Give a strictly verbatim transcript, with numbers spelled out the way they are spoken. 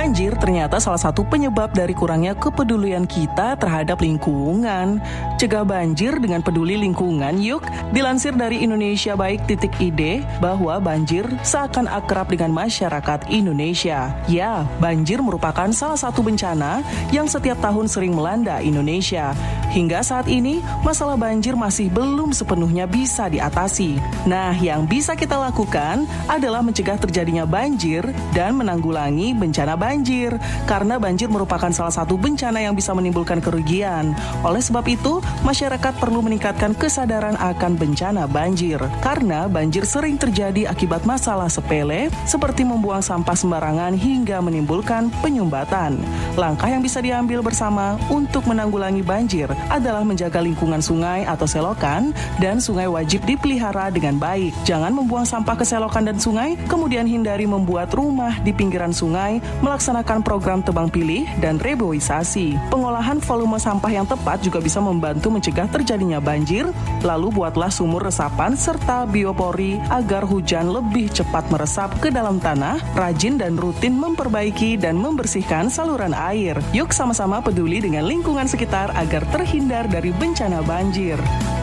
Banjir ternyata salah satu penyebab dari kurangnya kepedulian kita terhadap lingkungan. Cegah banjir dengan peduli lingkungan, yuk. Dilansir dari Indonesia Baik titik I D bahwa banjir seakan akrab dengan masyarakat Indonesia. Ya, banjir merupakan salah satu bencana yang setiap tahun sering melanda Indonesia. Hingga saat ini, masalah banjir masih belum sepenuhnya bisa diatasi. Nah, yang bisa kita lakukan adalah mencegah terjadinya banjir dan menanggulangi bencana banjir, karena banjir merupakan salah satu bencana yang bisa menimbulkan kerugian. Oleh sebab itu, masyarakat perlu meningkatkan kesadaran akan bencana banjir, karena banjir sering terjadi akibat masalah sepele seperti membuang sampah sembarangan hingga menimbulkan penyumbatan. Langkah yang bisa diambil bersama untuk menanggulangi banjir adalah menjaga lingkungan sungai atau selokan, dan sungai wajib dipelihara dengan baik. Jangan membuang sampah ke selokan dan sungai, kemudian hindari membuat rumah di pinggiran sungai, melaksanakan program tebang pilih dan reboisasi. Pengolahan volume sampah yang tepat juga bisa membantu mencegah terjadinya banjir. Lalu buatlah sumur resapan serta biopori agar hujan lebih cepat meresap ke dalam tanah. Rajin dan rutin memperbaiki dan membersihkan saluran air. Yuk sama-sama peduli dengan lingkungan sekitar agar terhindar dari bencana banjir.